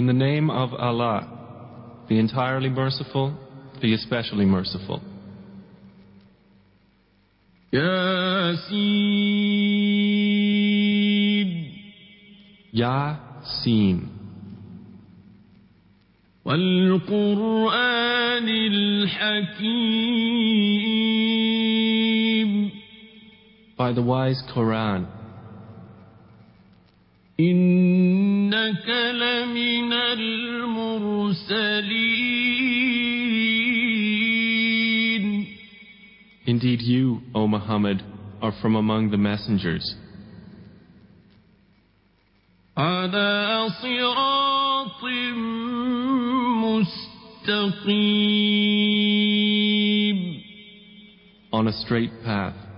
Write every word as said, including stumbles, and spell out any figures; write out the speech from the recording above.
In the name of Allah, the entirely merciful, the especially merciful. Yasin. Yasin. وَالْقُرْآنِ الْحَكِيمِ. By the wise Quran. إِنَّكَ لَمِنَ الْمُرْسَلِينَ. Indeed you, O Muhammad, are from among the messengers. عَلَى صِرَاطٍ مُسْتَقِيمٍ. On a straight path.